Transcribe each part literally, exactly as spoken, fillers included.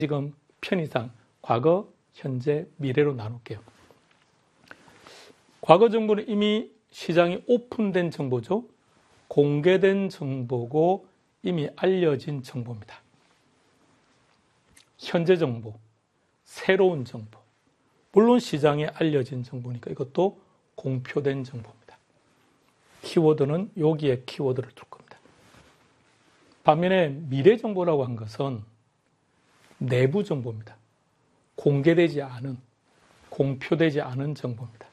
지금 편의상 과거, 현재, 미래로 나눌게요. 과거 정보는 이미 시장이 오픈된 정보죠. 공개된 정보고 이미 알려진 정보입니다. 현재 정보, 새로운 정보. 물론 시장에 알려진 정보니까 이것도 공표된 정보입니다. 키워드는 여기에 키워드를 둘 겁니다. 반면에 미래 정보라고 한 것은 내부 정보입니다. 공개되지 않은, 공표되지 않은 정보입니다.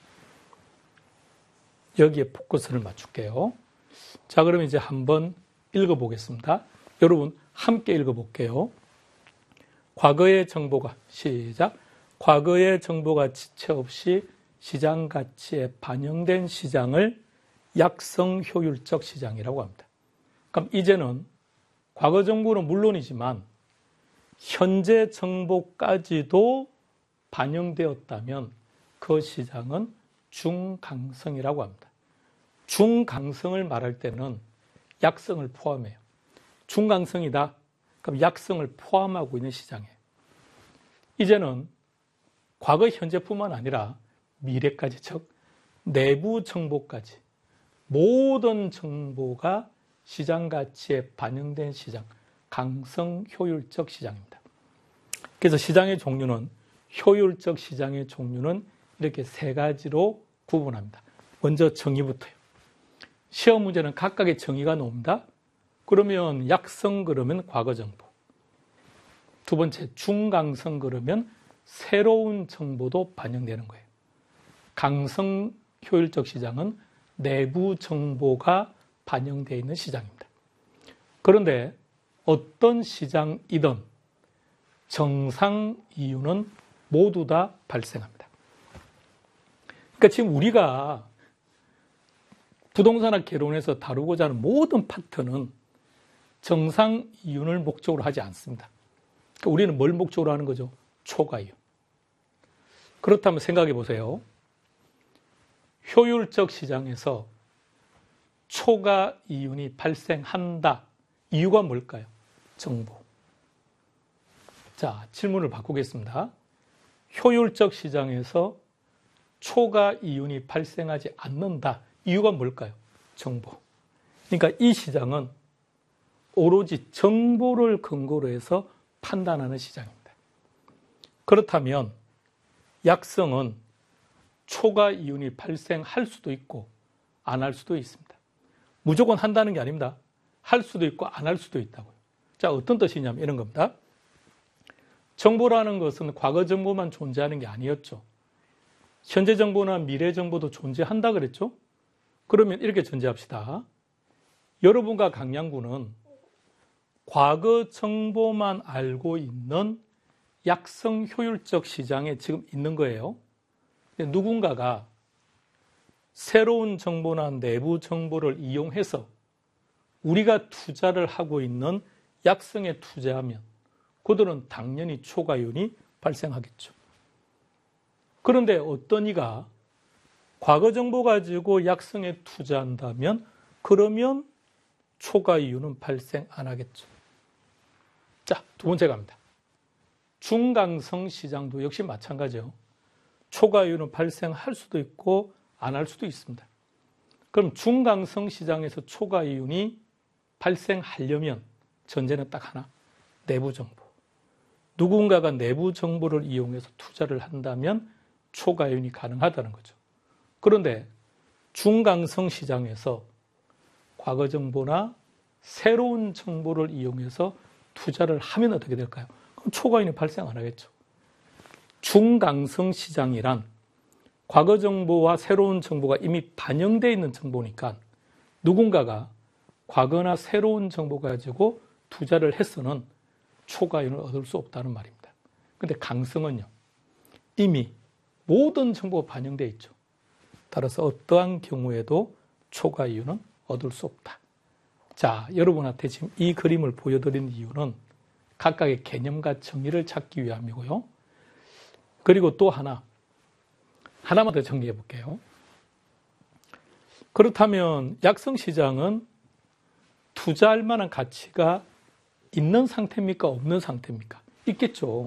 여기에 포커스를 맞출게요. 자, 그럼 이제 한번 읽어보겠습니다. 여러분 함께 읽어볼게요. 과거의 정보가, 시작. 과거의 정보가 지체 없이 시장 가치에 반영된 시장을 약성 효율적 시장이라고 합니다. 그럼 이제는 과거 정보는 물론이지만 현재 정보까지도 반영되었다면 그 시장은 중강성이라고 합니다. 중강성을 말할 때는 약성을 포함해요. 중강성이다. 그럼 약성을 포함하고 있는 시장이에요. 이제는 과거, 현재뿐만 아니라 미래까지, 즉 내부 정보까지 모든 정보가 시장 가치에 반영된 시장, 강성 효율적 시장입니다. 그래서 시장의 종류는, 효율적 시장의 종류는 이렇게 세 가지로 구분합니다. 먼저 정의부터요. 시험 문제는 각각의 정의가 나옵니다. 그러면 약성 그러면 과거 정보. 두 번째 중강성 그러면 새로운 정보도 반영되는 거예요. 강성 효율적 시장은 내부 정보가 반영되어 있는 시장입니다. 그런데 어떤 시장이든 정상 이유는 모두 다 발생합니다. 그러니까 지금 우리가 부동산학 개론에서 다루고자 하는 모든 파트는 정상 이윤을 목적으로 하지 않습니다. 그러니까 우리는 뭘 목적으로 하는 거죠? 초과 이윤. 그렇다면 생각해 보세요. 효율적 시장에서 초과 이윤이 발생한다. 이유가 뭘까요? 정보. 자, 질문을 바꾸겠습니다. 효율적 시장에서 초과 이윤이 발생하지 않는다. 이유가 뭘까요? 정보. 그러니까 이 시장은 오로지 정보를 근거로 해서 판단하는 시장입니다. 그렇다면 약성은 초과 이윤이 발생할 수도 있고 안 할 수도 있습니다. 무조건 한다는 게 아닙니다. 할 수도 있고 안 할 수도 있다고요. 자, 어떤 뜻이냐면 이런 겁니다. 정보라는 것은 과거 정보만 존재하는 게 아니었죠. 현재 정보나 미래 정보도 존재한다 그랬죠? 그러면 이렇게 전제합시다. 여러분과 강양구는 과거 정보만 알고 있는 약성 효율적 시장에 지금 있는 거예요. 누군가가 새로운 정보나 내부 정보를 이용해서 우리가 투자를 하고 있는 약성에 투자하면 그들은 당연히 초과이윤이 발생하겠죠. 그런데 어떤 이가 과거 정보 가지고 약성에 투자한다면 그러면 초과이윤은 발생 안 하겠죠. 자, 두 번째 갑니다. 중강성 시장도 역시 마찬가지요. 초과이윤은 발생할 수도 있고 안 할 수도 있습니다. 그럼 중강성 시장에서 초과이윤이 발생하려면 전제는 딱 하나, 내부 정보. 누군가가 내부 정보를 이용해서 투자를 한다면 초과이윤이 가능하다는 거죠. 그런데 중강성 시장에서 과거 정보나 새로운 정보를 이용해서 투자를 하면 어떻게 될까요? 그럼 초과이윤이 발생 안 하겠죠. 중강성 시장이란 과거 정보와 새로운 정보가 이미 반영되어 있는 정보니까 누군가가 과거나 새로운 정보 가지고 투자를 해서는 초과이윤을 얻을 수 없다는 말입니다. 그런데 강성은요, 이미 모든 정보가 반영되어 있죠. 따라서 어떠한 경우에도 초과이윤은 얻을 수 없다. 자, 여러분한테 지금 이 그림을 보여드리는 이유는 각각의 개념과 정의를 찾기 위함이고요. 그리고 또 하나, 하나만 더 정리해 볼게요. 그렇다면 약성시장은 투자할 만한 가치가 있는 상태입니까? 없는 상태입니까? 있겠죠.